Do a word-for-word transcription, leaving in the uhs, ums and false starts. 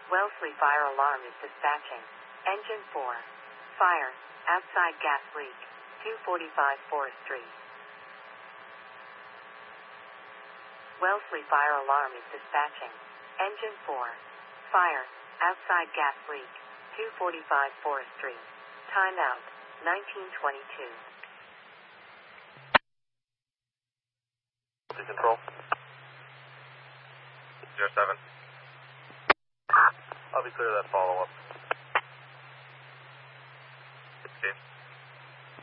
Wellesley fire alarm is dispatching. Engine four. Fire. Outside gas leak. two forty-five Forest Street. Wellesley fire alarm is dispatching. Engine four. Fire. Outside gas leak. two forty-five Forest Street. Timeout. nineteen twenty-two. Control. zero seven. I'll be clear of that follow-up.